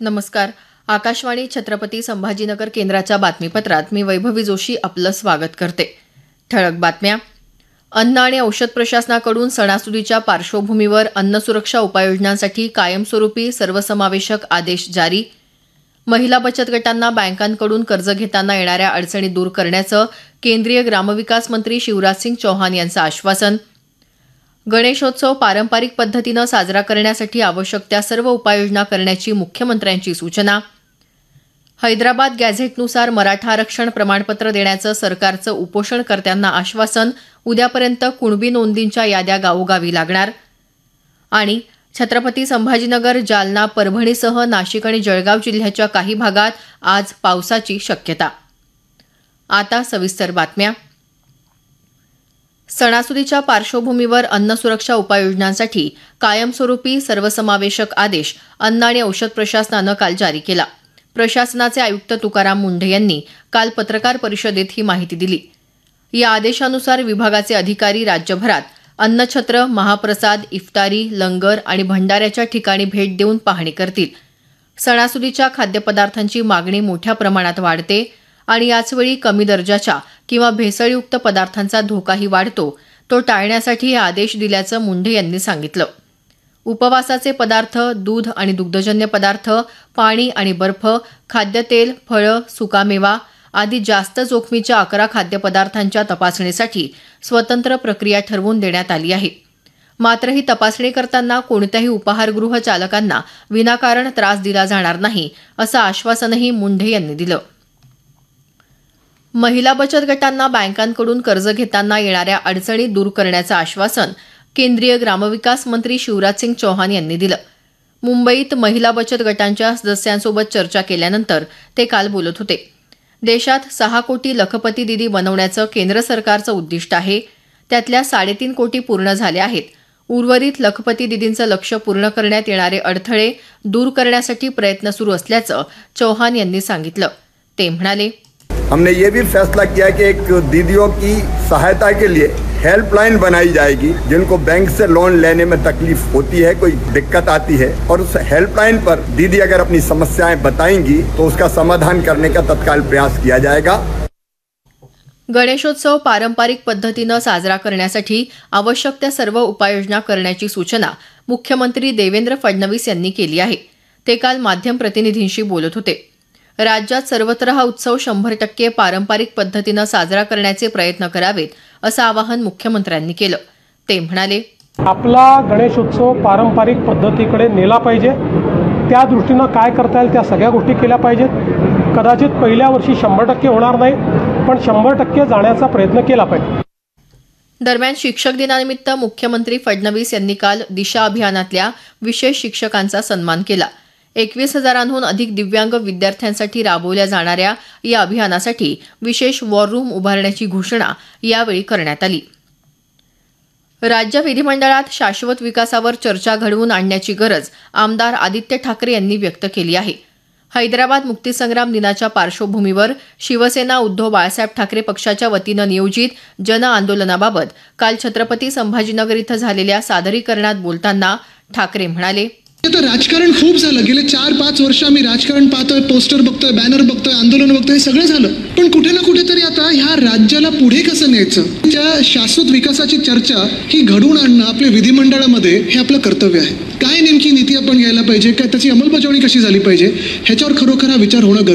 नमस्कार. आकाशवाणी छत्रपती संभाजीनगर केंद्राच्या बातमीपत्रात मी वैभवी जोशी आपलं स्वागत करते. ठळक बातम्या. अन्न आणि औषध प्रशासनाकडून सणासुदीच्या पार्श्वभूमीवर अन्न सुरक्षा उपाययोजनांसाठी कायमस्वरूपी सर्वसमावेशक आदेश जारी. महिला बचत गटांना बँकांकडून कर्ज घेताना येणाऱ्या अडचणी दूर करण्याचं केंद्रीय ग्रामविकास मंत्री शिवराजसिंग चौहान यांचं आश्वासन. गणेशोत्सव पारंपरिक पद्धतीनं साजरा करण्यासाठी आवश्यक त्या सर्व उपाययोजना करण्याची मुख्यमंत्र्यांची सूचना. हैदराबाद गॅझेटनुसार मराठा आरक्षण प्रमाणपत्र देण्याचं सरकारचं उपोषणकर्त्यांना आश्वासन. उद्यापर्यंत कुणबी नोंदींच्या याद्या गावोगावी लागणार. आणि छत्रपती संभाजीनगर, जालना, परभणीसह नाशिक आणि जळगाव जिल्ह्याच्या काही भागात आज पावसाची शक्यता. आता सविस्तर बातम्या. सणासुदीच्या पार्श्वभूमीवर अन्न सुरक्षा उपाययोजनांसाठी कायमस्वरूपी सर्वसमावेशक आदेश अन्न आणि औषध प्रशासनानं काल जारी केला. प्रशासनाचे आयुक्त तुकाराम मुंढे यांनी काल पत्रकार परिषदेत ही माहिती दिली. या आदेशानुसार विभागाचे अधिकारी राज्यभरात अन्नछत्र, महाप्रसाद, इफ्तारी, लंगर आणि भंडाऱ्याच्या ठिकाणी भेट देऊन पाहणी करतील. सणासुदीच्या खाद्यपदार्थांची मागणी मोठ्या प्रमाणात वाढते आणि याचवेळी कमी दर्जाच्या किंवा भेसळयुक्त पदार्थांचा धोकाही वाढतो. तो टाळण्यासाठी हे आदेश दिल्याचं मुंढे यांनी सांगितलं. उपवासाचे पदार्थ, दूध आणि दुग्धजन्य पदार्थ, पाणी आणि बर्फ, खाद्यतेल, फळं, सुकामेवा आदी जास्त जोखमीच्या 11 खाद्यपदार्थांच्या तपासणीसाठी स्वतंत्र प्रक्रिया ठरवून देण्यात आली आहे. मात्र ही तपासणी करताना कोणत्याही उपाहारगृह चालकांना विनाकारण त्रास दिला जाणार नाही, असं आश्वासनही मुंढे यांनी दिलं. महिला बचत गटांना बँकांकडून कर्ज घेताना येणाऱ्या अडचणी दूर करण्याचं आश्वासन केंद्रीय ग्रामविकास मंत्री शिवराजसिंग चौहान यांनी दिलं. मुंबईत महिला बचत गटांच्या सदस्यांसोबत चर्चा केल्यानंतर ते काल बोलत होते. देशात 6 कोटी लखपती दिदी बनवण्याचं केंद्र सरकारचं उद्दिष्ट आहे. त्यातल्या 3.5 कोटी पूर्ण झाल्या आहेत. उर्वरित लखपती दिदींचं लक्ष्य पूर्ण करण्यात येणारे अडथळे दूर करण्यासाठी प्रयत्न सुरू असल्याचं चौहान यांनी सांगितलं. ते म्हणाले, हमने ये भी फैसला किया कि एक दीदियों की सहायता के लिए हेल्पलाइन बनाई जाएगी. जिनको बैंक से लोन लेने में तकलीफ होती है, कोई दिक्कत आती है, और उस हेल्पलाइन पर दीदी अगर अपनी समस्याएं बताएंगी तो उसका समाधान करने का तत्काल प्रयास किया जाएगा. गणेशोत्सव पारंपरिक पद्धतीनं साजरा करण्यासाठी आवश्यक त्या सर्व उपाययोजना करण्याची सूचना मुख्यमंत्री देवेंद्र फडणवीस यांनी केली आहे. ते काल माध्यम प्रतिनिधींशी बोलत होते. राज्यात सर्वत्र हा उत्सव 100% पारंपरिक पद्धतीनं साजरा करण्याचे प्रयत्न करावेत, असं आवाहन मुख्यमंत्र्यांनी केलं. ते म्हणाले, आपला गणेशोत्सव पारंपरिक पद्धतीकडे नेला पाहिजे. त्या दृष्टीनं काय करता येईल त्या सगळ्या गोष्टी केल्या पाहिजेत. कदाचित पहिल्या वर्षी 100% होणार नाही, पण 100% जाण्याचा प्रयत्न केला पाहिजे. दरम्यान शिक्षक दिनानिमित्त मुख्यमंत्री फडणवीस यांनी काल दिशा अभियानातल्या विशेष शिक्षकांचा सन्मान केला. 21,000हून अधिक दिव्यांग विद्यार्थ्यांसाठी राबवल्या जाणाऱ्या या अभियानासाठी विशेष वॉर रूम उभारण्याची घोषणा यावेळी करण्यात आली. राज्य विधिमंडळात शाश्वत विकासावर चर्चा घडवून आणण्याची गरज आमदार आदित्य ठाकरे यांनी व्यक्त केली आहे. हैदराबाद मुक्तीसंग्राम दिनाच्या पार्श्वभूमीवर शिवसेना उद्धव बाळासाहेब ठाकरे पक्षाच्या वतीनं नियोजित जन आंदोलनाबाबत काल छत्रपती संभाजीनगर इथं झालेल्या सादरीकरणात बोलताना ठाकरे म्हणाले, आता राजकारण खूप झालं. गेले 4-5 वर्ष आम्ही राजकारण पाहतोय, पोस्टर बघतोय, बॅनर बघतोय, आंदोलन बघतोय, सगळं झालं. पण कुठे ना कुठेतरी आता ह्या राज्याला पुढे कसं न्यायचं, त्या शाश्वत विकासाची चर्चा ही घडवून आणणं आपल्या विधिमंडळामध्ये हे आपलं कर्तव्य आहे. काय नेमकी नीती आपण घ्यायला पाहिजे, काय त्याची अंमलबजावणी कशी झाली पाहिजे, ह्याच्यावर खरोखर हा विचार होणं